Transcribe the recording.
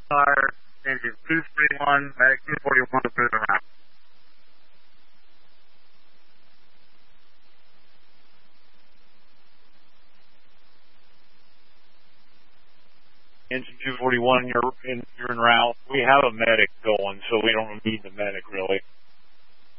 Car, engine 241, medic 241 through the route. Engine 241, you're en route. We have a medic going, so we don't need the medic really.